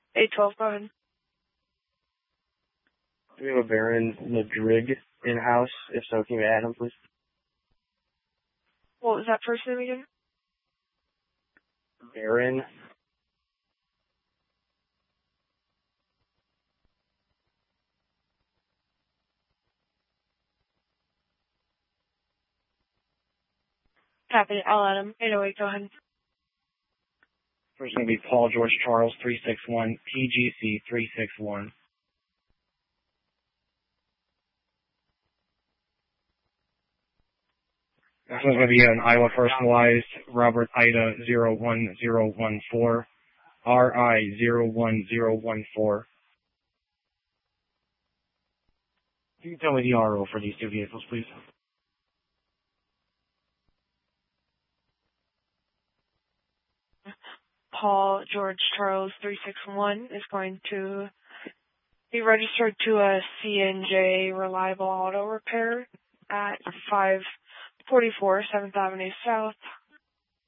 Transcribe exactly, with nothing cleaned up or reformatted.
eight twelve, go ahead. Do we have a Baron Madrig in-house? If so, can you add him, please? What was that first name again? Baron. Copy, I'll add him. eight oh eight, go ahead. First going to be Paul George Charles three six one, P G C three six one. Next one's going to be an Iowa personalized Robert Ida zero one zero one four, R I zero one zero one four. Can you tell me the R O for these two vehicles, please? Paul George Charles three six one is going to be registered to a C N J Reliable Auto Repair at five forty-four seventh Avenue South,